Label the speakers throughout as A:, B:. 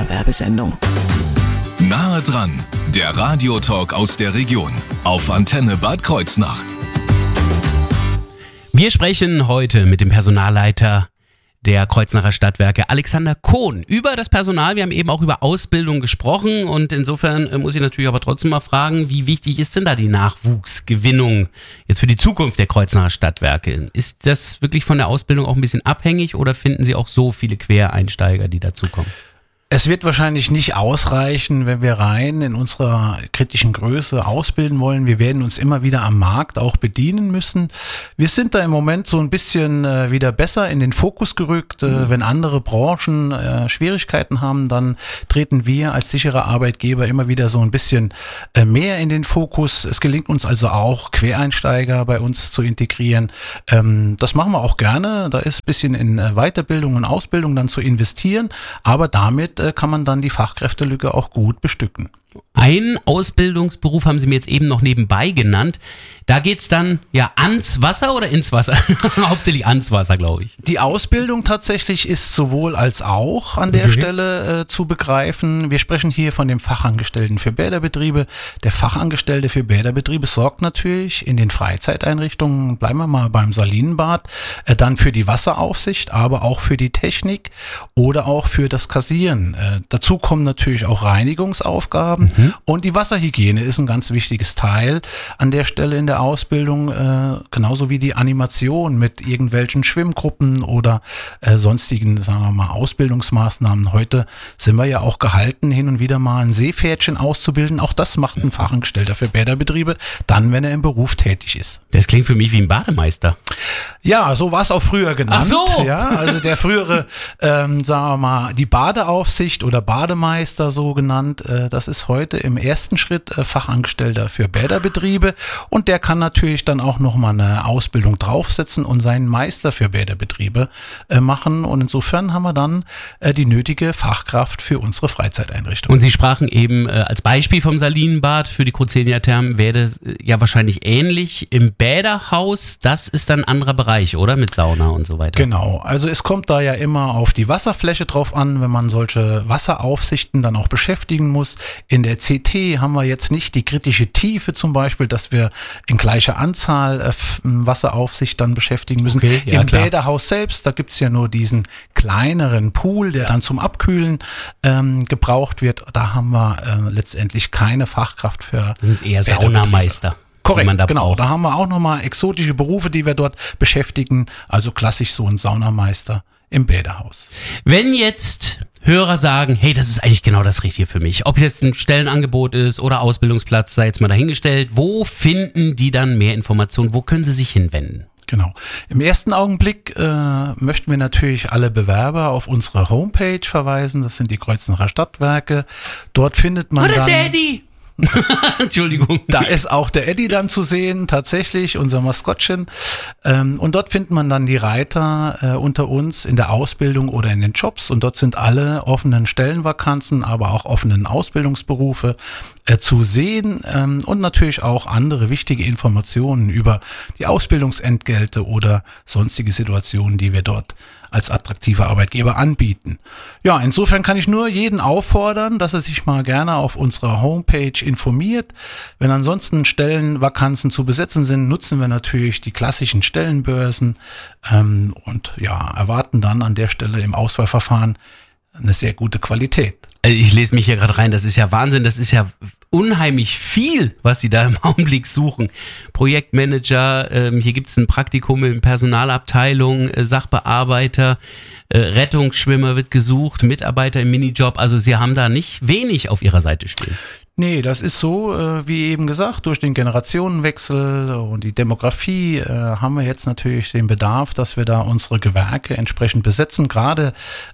A: Dauerwerbesendung.
B: Nahe dran, der Radiotalk aus der Region auf Antenne Bad Kreuznach.
C: Wir sprechen heute mit dem Personalleiter der Kreuznacher Stadtwerke, Alexander Kohn, über das Personal. Wir haben eben auch über Ausbildung gesprochen und insofern muss ich natürlich aber trotzdem mal fragen, wie wichtig ist denn da die Nachwuchsgewinnung jetzt für die Zukunft der Kreuznacher Stadtwerke? Ist das wirklich von der Ausbildung auch ein bisschen abhängig oder finden Sie auch so viele Quereinsteiger, die dazukommen?
D: Es wird wahrscheinlich nicht ausreichen, wenn wir rein in unserer kritischen Größe ausbilden wollen. Wir werden uns immer wieder am Markt auch bedienen müssen. Wir sind da im Moment so ein bisschen wieder besser in den Fokus gerückt. Wenn andere Branchen Schwierigkeiten haben, dann treten wir als sicherer Arbeitgeber immer wieder so ein bisschen mehr in den Fokus. Es gelingt uns also auch, Quereinsteiger bei uns zu integrieren. Das machen wir auch gerne. Da ist ein bisschen in Weiterbildung und Ausbildung dann zu investieren, aber damit kann man dann die Fachkräftelücke auch gut bestücken.
C: Einen Ausbildungsberuf haben Sie mir jetzt eben noch nebenbei genannt. Da geht's dann ja ans Wasser oder ins Wasser? Hauptsächlich ans Wasser, glaube ich.
D: Die Ausbildung tatsächlich ist sowohl als auch an der Stelle zu begreifen. Wir sprechen hier von dem Fachangestellten für Bäderbetriebe. Der Fachangestellte für Bäderbetriebe sorgt natürlich in den Freizeiteinrichtungen, bleiben wir mal beim Salinenbad, dann für die Wasseraufsicht, aber auch für die Technik oder auch für das Kassieren. Dazu kommen natürlich auch Reinigungsaufgaben und die Wasserhygiene ist ein ganz wichtiges Teil an der Stelle in der Ausbildung, genauso wie die Animation mit irgendwelchen Schwimmgruppen oder sonstigen, sagen wir mal, Ausbildungsmaßnahmen. Heute sind wir ja auch gehalten, hin und wieder mal ein Seepferdchen auszubilden. Auch das macht ein Fachangestellter für Bäderbetriebe, dann, wenn er im Beruf tätig ist.
C: Das klingt für mich wie ein Bademeister.
D: Ja, so war es auch früher genannt.
C: Ach so.
D: Ja, also der frühere, sagen wir mal, die Badeaufsicht oder Bademeister so genannt, das ist heute im ersten Schritt Fachangestellter für Bäderbetriebe und der kann natürlich dann auch nochmal eine Ausbildung draufsetzen und seinen Meister für Bäderbetriebe machen und insofern haben wir dann die nötige Fachkraft für unsere Freizeiteinrichtung.
C: Und Sie sprachen eben als Beispiel vom Salinenbad für die Cruzenia-Thermen, wäre ja wahrscheinlich ähnlich im Bäderhaus, das ist dann ein anderer Bereich, oder? Mit Sauna und so weiter.
D: Genau, also es kommt da ja immer auf die Wasserfläche drauf an, wenn man solche Wasseraufsichten dann auch beschäftigen muss. In der CT haben wir jetzt nicht die kritische Tiefe zum Beispiel, dass wir in gleicher Anzahl Wasseraufsicht dann beschäftigen müssen.
C: Okay, ja,
D: im
C: klar.
D: Bäderhaus selbst, da gibt's ja nur diesen kleineren Pool, der dann zum Abkühlen gebraucht wird. Da haben wir letztendlich keine Fachkraft für.
C: Das sind eher Saunameister.
D: Korrekt, genau.
C: Braucht.
D: Da haben wir auch nochmal exotische Berufe, die wir dort beschäftigen. Also klassisch so ein Saunameister im Bäderhaus.
C: Wenn jetzt Hörer sagen, hey, das ist eigentlich genau das Richtige für mich, ob es jetzt ein Stellenangebot ist oder Ausbildungsplatz, sei jetzt mal dahingestellt, wo finden die dann mehr Informationen? Wo können sie sich hinwenden?
D: Genau. Im ersten Augenblick möchten wir natürlich alle Bewerber auf unsere Homepage verweisen. Das sind die Kreuznacher Stadtwerke. Dort findet man
C: das ist
D: dann...
C: der Eddie! Entschuldigung.
D: Da ist auch der Eddie dann zu sehen, tatsächlich, unser Maskottchen. Und dort findet man dann die Reiter unter uns in der Ausbildung oder in den Jobs. Und dort sind alle offenen Stellenvakanzen, aber auch offenen Ausbildungsberufe zu sehen. Und natürlich auch andere wichtige Informationen über die Ausbildungsentgelte oder sonstige Situationen, die wir dort als attraktiver Arbeitgeber anbieten. Ja, insofern kann ich nur jeden auffordern, dass er sich mal gerne auf unserer Homepage informiert. Wenn ansonsten Stellenvakanzen zu besetzen sind, nutzen wir natürlich die klassischen Stellenbörsen und ja, erwarten dann an der Stelle im Auswahlverfahren eine sehr gute Qualität.
C: Ich lese mich hier gerade rein, das ist ja Wahnsinn, das ist ja unheimlich viel, was Sie da im Augenblick suchen. Projektmanager, hier gibt es ein Praktikum in Personalabteilung, Sachbearbeiter, Rettungsschwimmer wird gesucht, Mitarbeiter im Minijob, also Sie haben da nicht wenig auf Ihrer Seite stehen.
D: Nee, das ist so, wie eben gesagt, durch den Generationenwechsel und die Demografie haben wir jetzt natürlich den Bedarf, dass wir da unsere Gewerke entsprechend besetzen. Gerade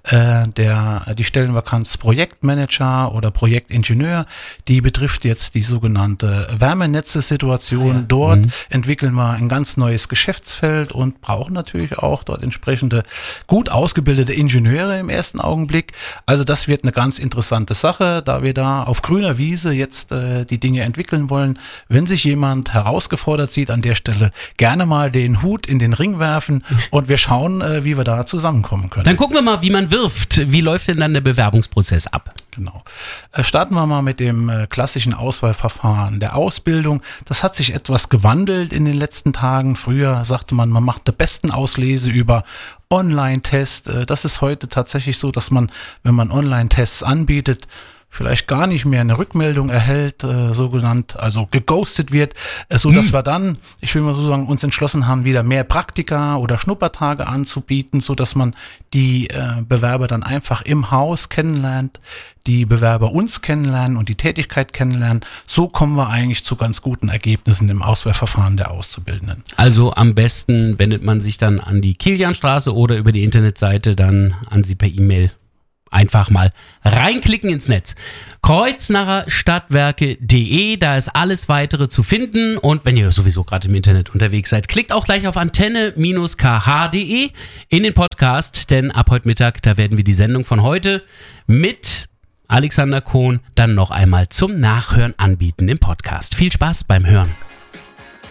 D: die Stellenvakanz Projektmanager oder Projektingenieur, die betrifft jetzt die sogenannte Wärmenetze-Situation. Dort entwickeln wir ein ganz neues Geschäftsfeld und brauchen natürlich auch dort entsprechende gut ausgebildete Ingenieure im ersten Augenblick. Also das wird eine ganz interessante Sache, da wir da auf grüner Wiese jetzt die Dinge entwickeln wollen. Wenn sich jemand herausgefordert sieht an der Stelle, gerne mal den Hut in den Ring werfen und wir schauen, wie wir da zusammenkommen können.
C: Dann gucken wir mal, wie man wirft. Wie läuft denn dann der Bewerbungsprozess ab?
D: Genau. Starten wir mal mit dem klassischen Auswahlverfahren der Ausbildung. Das hat sich etwas gewandelt in den letzten Tagen. Früher sagte man macht die besten Auslese über Online-Test. Das ist heute tatsächlich so, dass man, wenn man Online-Tests anbietet, vielleicht gar nicht mehr eine Rückmeldung erhält, sogenannt, also geghostet wird, so dass wir dann, ich will mal so sagen, uns entschlossen haben, wieder mehr Praktika oder Schnuppertage anzubieten, so dass man die Bewerber dann einfach im Haus kennenlernt, die Bewerber uns kennenlernen und die Tätigkeit kennenlernen. So kommen wir eigentlich zu ganz guten Ergebnissen im Auswahlverfahren der Auszubildenden.
C: Also am besten wendet man sich dann an die Kilianstraße oder über die Internetseite dann an Sie per E-Mail. Einfach mal reinklicken ins Netz. Kreuznacherstadtwerke.de, da ist alles weitere zu finden. Und wenn ihr sowieso gerade im Internet unterwegs seid, klickt auch gleich auf antenne-kh.de in den Podcast, denn ab heute Mittag, da werden wir die Sendung von heute mit Alexander Kohn dann noch einmal zum Nachhören anbieten im Podcast. Viel Spaß beim Hören.